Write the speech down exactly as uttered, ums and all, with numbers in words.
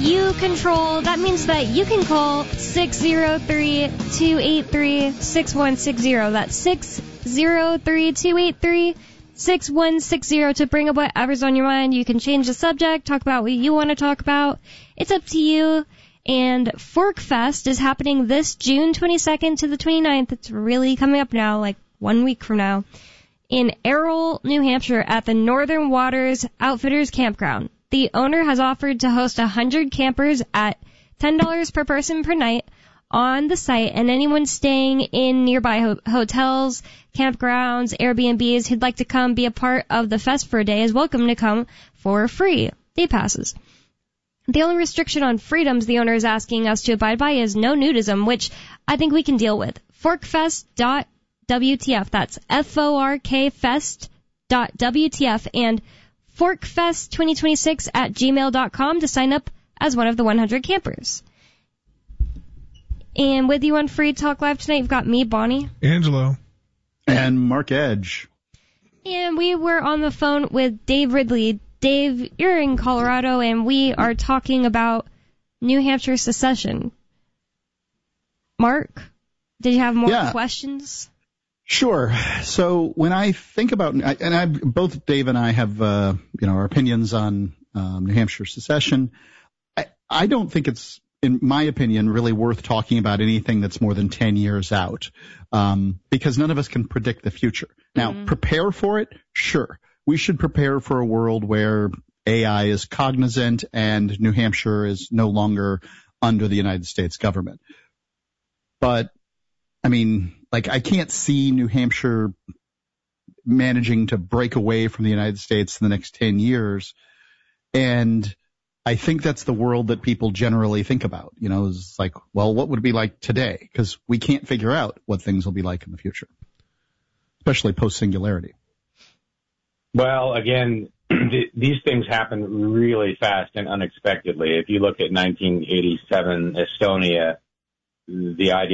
you control. That means that you can call six oh three, two eight three, six one six oh. That's six oh three, two eight three, six one six oh to bring up whatever's on your mind. You can change the subject, talk about what you want to talk about. It's up to you. And Fork Fest is happening this June twenty-second to the twenty-ninth. It's really coming up now, like one week from now, in Errol, New Hampshire at the Northern Waters Outfitters Campground. The owner has offered to host one hundred campers at ten dollars per person per night on the site, and anyone staying in nearby ho- hotels, campgrounds, Airbnbs who'd like to come be a part of the fest for a day is welcome to come for free day passes. The only restriction on freedoms the owner is asking us to abide by is no nudism, which I think we can deal with. forkfest dot W T F. That's F O R K fest dot W T F and forkfest twenty twenty-six at gmail dot com to sign up as one of the one hundred campers. And with you on Free Talk Live tonight, you've got me, Bonnie. Angelo. And Mark Edge. And we were on the phone with Dave Ridley. Dave, you're in Colorado, and we are talking about New Hampshire secession. Mark, did you have more yeah. questions? Sure. So when I think about, and I, both Dave and I have, uh, you know, our opinions on um, New Hampshire secession. I, I don't think it's, in my opinion, really worth talking about anything that's more than ten years out, um, because none of us can predict the future. Now, mm-hmm. prepare for it, sure. We should prepare for a world where A I is cognizant and New Hampshire is no longer under the United States government. But, I mean, like, I can't see New Hampshire managing to break away from the United States in the next ten years. And I think that's the world that people generally think about. You know, it's like, well, what would it be like today? Because we can't figure out what things will be like in the future, especially post-singularity. Well, again, th- these things happen really fast and unexpectedly. If you look at nineteen eighty-seven Estonia, the idea